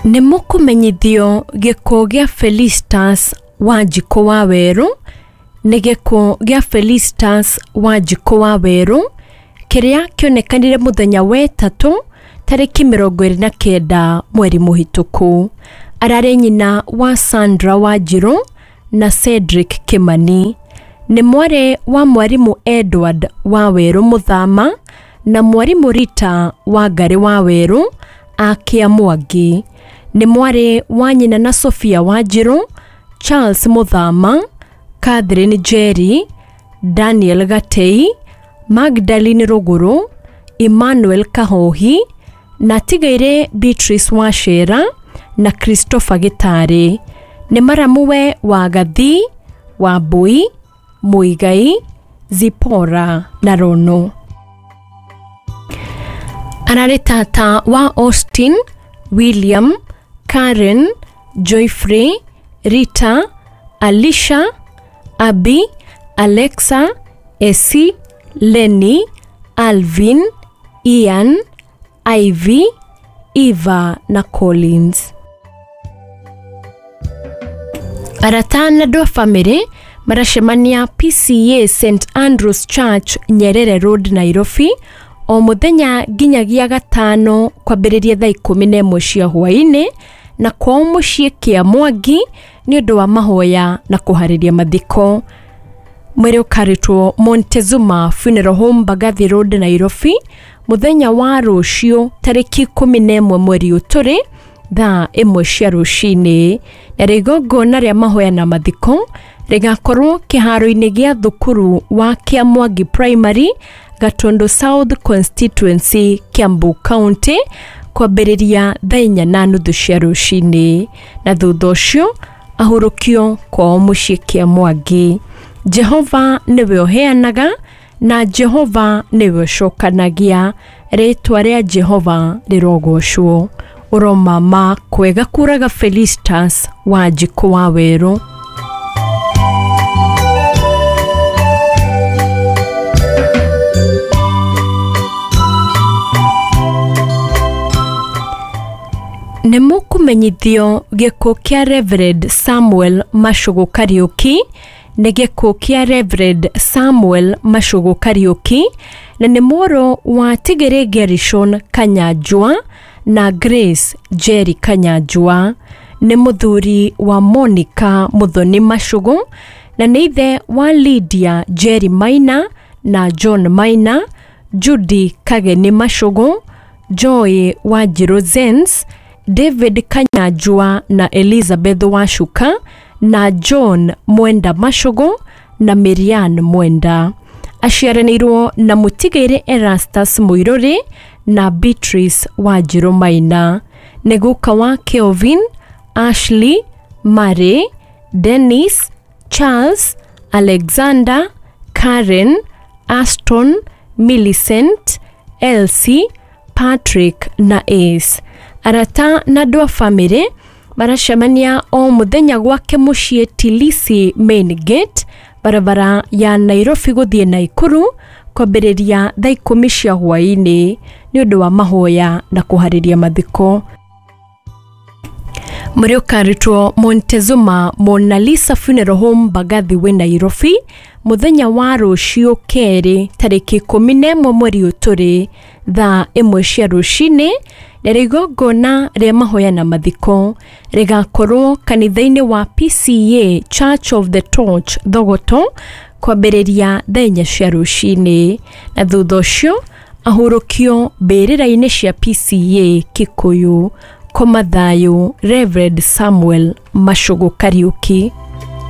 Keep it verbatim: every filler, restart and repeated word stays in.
Nimukumenyithio giko gia Felicitas Wanjiku wa Weru ni giko gia Felicitas Wanjiku wa Weru kiria kionekanire muthenya wetatu tariki mirongo iri na kenda mweri muhituku. Arare nyina wa Sandra Wanjiru na Cedric Kimani. Ni mware wa mwarimu Edward wa Weru Muthama na mwarimu Rita wa Ngari wa Weru akia Mwangi. Ni mware wa nyina na Sophia Wanjiru, Charles Muthama, Catherine Jerry, Daniel Gatei, Magdalene Ruguru, Emmanuel Kahohi na tigaire Beatrice Washera na Christopher Gitari. Ni maramuwe wa Gathi, wa Bui, Muigai, Zipora na Rono. Arare tata wa Austin, William, Karen, Joyfrey, Rita, Alicia, Abby, Alexa, Essie, Lenny, Alvin, Ian, Ivy, Eva na Collins. Aratana do family marashemania P C A Saint Andrews Church Nyerere Road Nairobi o muthenya ginyagia gatano kwambiriria thaa ikumi na imwe cia hwaini na kwa mucie kia Mwangi ni undu wa mahoya na kuhariria mathiko. Mwiri ukaritwo Montezuma Funeral Home Bagathi Road Nairobi muthenya wa rucio tariki ikumi na imwe mweri uturi thaa imwe cia rucini. Na rigongona ria mahoya na mathiko rigakorwo kiharo-ini gia thukuru wa Kia Mwangi Primary Gatondo South Constituency, Kiambu County kwambiriria thaa inya na nuthu cia rucini. Na thutha ucio ahurukio kwa mucie Kia Mwangi. Jehova niwe uheanaga na Jehova niwe ucokanagia. Ritwa ria Jehova rirogocwo. Uromama kwega kuraga Felicitas Wanjiku wa Weru. Nimukumenyithio giko kia Reverend Samuel Mashugu Kariuki ni giko kia Reverend Samuel Mashugu Kariuki na ni moro wa Tigere Gerishon Kanyajua na Grace Jerry Kanyajua. Ni muthuri wa Monica Muthoni Mashugu na ni ithe wa Lydia Jerry Maina na John Maina, Judy Kageni Mashugu, Joy Wanjiru Zens, David Kanyajua na Elizabeth Washuka na John Mwenda Mashugu na Miriam Mwenda. Aciaranirwo na mutigaire Erastus Muiruri na Beatrice Wanjiru Maina. Neguka wa Kelvin, Ashley, Mary, Dennis, Charles, Alexander, Karen, Aston, Millicent, Elsie, Patrick na Ace. Arata na dua family marashemania o muthenya gwake mucie Tilisi Main Gate barabara ya Nairobi guthie Naikuru kwambiriria thaa ikumi cia hwaini ni undu wa mahoya na kuhariria mathiko. Muri ukaritwo Montezuma Mona Lisa Funeral Home Bagathi we Nairobi muthenya wa rucio keri tariki ikumi na imwe mweri uturi thaa imwe cia rucini. Na rigongona ria mahoya na mathiko rigakorwo kanitha-ini wa P C A Church of the Torch Thogoto kwambiriria thaa inya cia rucini. Na thutha ucio ahurukio mbirira-ini cia P C A Kikuyu Komathayo Reverend Samuel Mashugu Kariuki.